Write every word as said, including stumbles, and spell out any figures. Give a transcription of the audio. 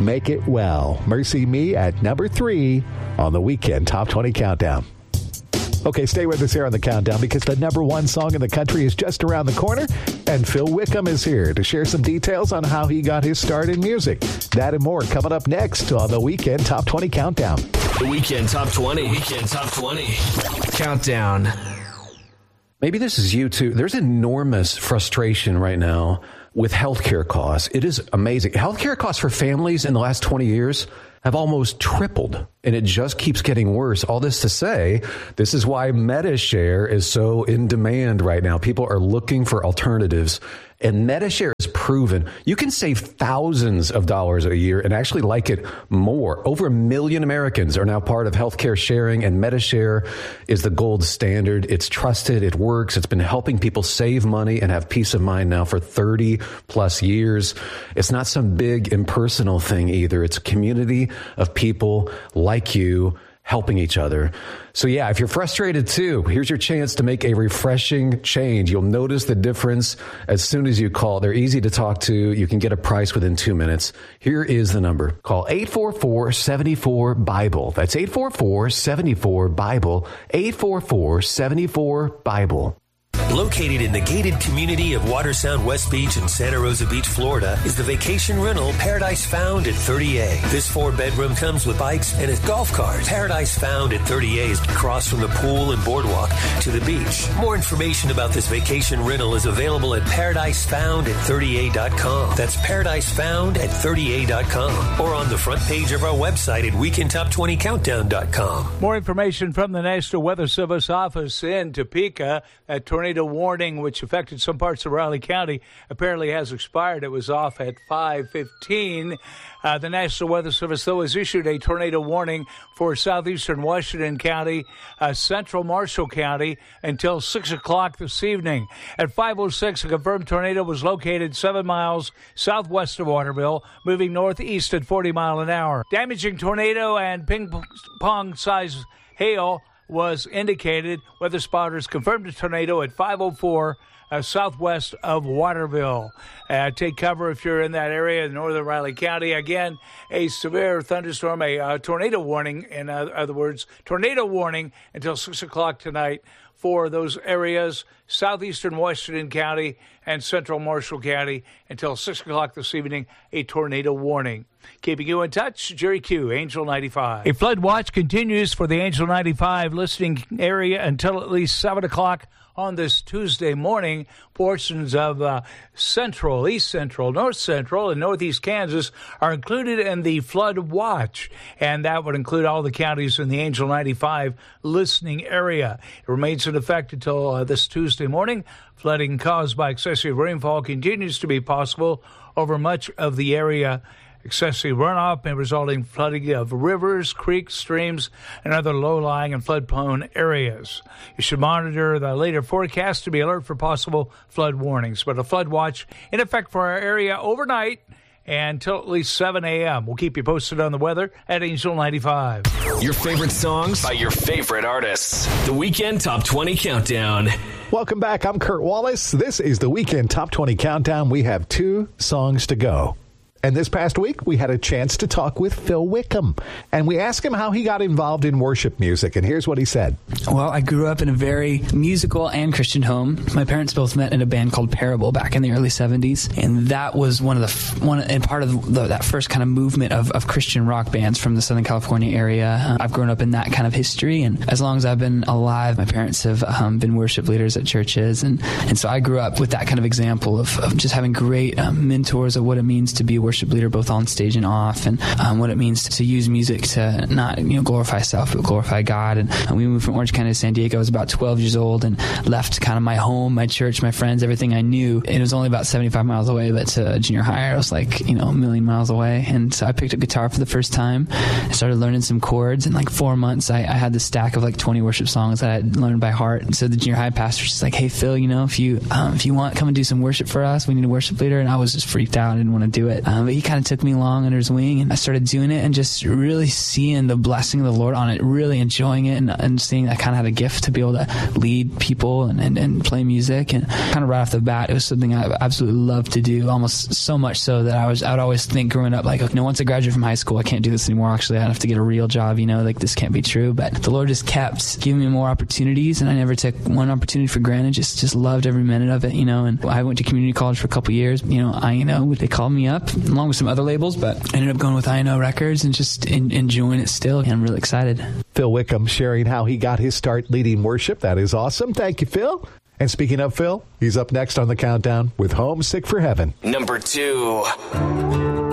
Make It Well. Mercy Me at number three on the Weekend Top twenty Countdown. Okay, stay with us here on the Countdown because the number one song in the country is just around the corner, and Phil Wickham is here to share some details on how he got his start in music. That and more coming up next on the Weekend Top twenty Countdown. The Weekend Top twenty. Weekend Top twenty Countdown. Maybe this is you too. There's enormous frustration right now with healthcare costs. It is amazing. Healthcare costs for families in the last twenty years have almost tripled, and it just keeps getting worse. All this to say, this is why MediShare is so in demand right now. People are looking for alternatives, and MediShare is proven. You can save thousands of dollars a year and actually like it more. Over a million Americans are now part of healthcare sharing, and MediShare is the gold standard. It's trusted. It works. It's been helping people save money and have peace of mind now for thirty plus years. It's not some big impersonal thing either. It's a community of people like you helping each other. So yeah, if you're frustrated too, here's your chance to make a refreshing change. You'll notice the difference as soon as you call. They're easy to talk to. You can get a price within two minutes. Here is the number. Call eight four four, seven four, BIBLE. That's eight four four, seven four, BIBLE. eight four four, seven four, BIBLE. Located in the gated community of Watersound West Beach in Santa Rosa Beach, Florida, is the vacation rental Paradise Found at thirty A. This four-bedroom comes with bikes and a golf cart. Paradise Found at thirty A is across from the pool and boardwalk to the beach. More information about this vacation rental is available at paradise found at thirty A dot com. That's paradise found at thirty A dot com, or on the front page of our website at weekend top twenty countdown dot com. More information from the National Weather Service office in Topeka. That tornado warning, which affected some parts of Riley County, apparently has expired. It was off at five fifteen. Uh, the National Weather Service, though, has issued a tornado warning for southeastern Washington County, uh, central Marshall County, until six o'clock this evening. At five oh six, a confirmed tornado was located seven miles southwest of Waterville, moving northeast at forty miles an hour. Damaging tornado and ping-pong-sized hail was indicated. Weather spotters confirmed a tornado at five oh four uh, southwest of Waterville. Uh, take cover if you're in that area in northern Riley County. Again, a severe thunderstorm, a uh, tornado warning, in uh, other words, tornado warning until six o'clock tonight for those areas, southeastern Washington County and central Marshall County, until six o'clock this evening, a tornado warning. Keeping you in touch, Jerry Q, Angel ninety-five. A flood watch continues for the Angel ninety-five listening area until at least seven o'clock on this Tuesday morning. Portions of uh, central, east central, north central, and northeast Kansas are included in the flood watch, and that would include all the counties in the Angel ninety-five listening area. It remains in effect until uh, this Tuesday morning. Flooding caused by excessive rainfall continues to be possible over much of the area. Excessive runoff may result in flooding of rivers, creeks, streams, and other low-lying and flood-prone areas. You should monitor the later forecast to be alert for possible flood warnings. But a flood watch in effect for our area overnight until at least seven a.m. We'll keep you posted on the weather at Angel ninety-five. Your favorite songs by your favorite artists. The Weekend Top twenty Countdown. Welcome back. I'm Kurt Wallace. This is the Weekend Top twenty Countdown. We have two songs to go. And this past week, we had a chance to talk with Phil Wickham. And we asked him how he got involved in worship music. And here's what he said. Well, I grew up in a very musical and Christian home. My parents both met in a band called Parable back in the early seventies. And that was one of the, one and part of the, that first kind of movement of, of Christian rock bands from the Southern California area. Uh, I've grown up in that kind of history. And as long as I've been alive, my parents have um, been worship leaders at churches. And, and so I grew up with that kind of example of, of just having great um, mentors of what it means to be a worship leader, both on stage and off, and um, what it means to, to use music to not, you know, glorify self, but glorify God. And uh, we moved from Orange County to San Diego. I was about twelve years old and left kind of my home, my church, my friends, everything I knew. And it was only about seventy-five miles away, but to junior high, I was like, you know, a million miles away. And so I picked up guitar for the first time. I started learning some chords. In like four months, I, I had this stack of like twenty worship songs that I had learned by heart. And so the junior high pastor was just like, hey, Phil, you know, if you um, if you want, come and do some worship for us. We need a worship leader. And I was just freaked out. I didn't want to do it. Um, Um, but he kind of took me along under his wing, and I started doing it and just really seeing the blessing of the Lord on it, really enjoying it, and, and seeing I kind of had a gift to be able to lead people and, and, and play music. And kind of right off the bat, it was something I absolutely loved to do, almost so much so that I was I would always think growing up, like, you know, once I graduate from high school, I can't do this anymore. Actually, I have to get a real job, you know, like this can't be true. But the Lord just kept giving me more opportunities, and I never took one opportunity for granted. Just just loved every minute of it, you know. And I went to community college for a couple years. You know, I you know they called me up along with some other labels, but I ended up going with I N O Records and just in, enjoying it still. And I'm really excited. Phil Wickham sharing how he got his start leading worship. That is awesome. Thank you, Phil. And speaking of Phil, he's up next on the countdown with Homesick for Heaven. Number two.